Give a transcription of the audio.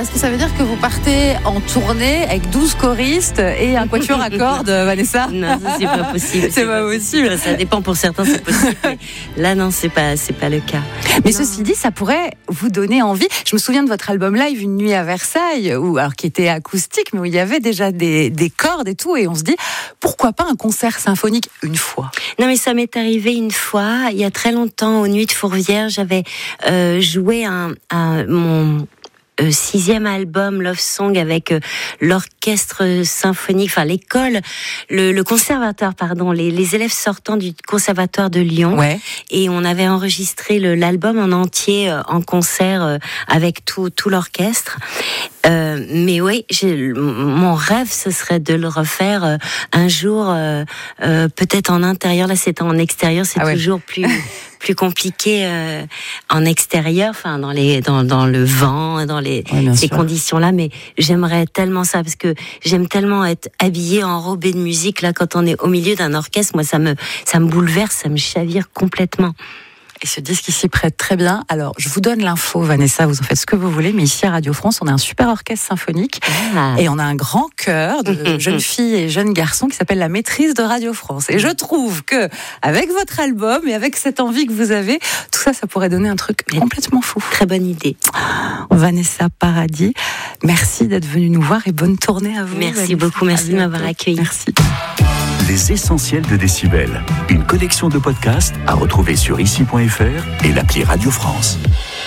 Est-ce que ça veut dire que vous partez en tournée avec 12 choristes et un quatuor à cordes, Vanessa? Non, ça, c'est pas possible. C'est pas possible. Ça dépend, pour certains, c'est possible. Mais là, non, c'est pas le cas. Mais ceci dit, ça pourrait vous donner envie. Je me souviens de votre album live Une nuit à Versailles, qui était acoustique, mais où il y avait déjà des cordes et tout, et on se dit, pourquoi pas un concert symphonique une fois? Non, mais ça m'est arrivé une fois, il y a très longtemps, aux Nuits de Fourvière, j'avais joué mon 6e album Love Song avec l'orchestre symphonique, enfin l'école, le conservatoire, pardon, les élèves sortants du conservatoire de Lyon. Ouais. Et on avait enregistré l'album en entier en concert avec tout l'orchestre. Mais oui, mon rêve, ce serait de le refaire un jour, peut-être en intérieur. Là, c'était en extérieur, c'est toujours plus compliqué en extérieur, enfin dans le vent, dans ces conditions-là. Mais j'aimerais tellement ça, parce que j'aime tellement être habillée, enrobée de musique. Là, quand on est au milieu d'un orchestre, moi, ça me bouleverse, ça me chavire complètement. Et ce disque s'y prête très bien. Alors, je vous donne l'info, Vanessa, vous en faites ce que vous voulez, mais ici à Radio France, on a un super orchestre symphonique et on a un grand chœur de jeunes filles et jeunes garçons qui s'appelle la Maîtrise de Radio France. Et je trouve que, avec votre album et avec cette envie que vous avez, tout ça, ça pourrait donner un truc complètement fou. Très bonne idée. Vanessa Paradis, merci d'être venue nous voir et bonne tournée à vous. Merci Vanessa. beaucoup, merci de m'avoir accueillie. Merci. Les essentiels de Décibel, une collection de podcasts à retrouver sur ici.fr et l'appli Radio France.